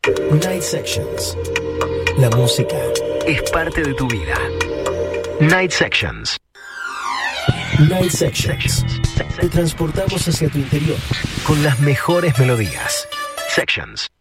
Night Sections. La música es parte de tu vida. Night Sections. Night Sections. Te transportamos hacia tu interior con las mejores melodías. Sections.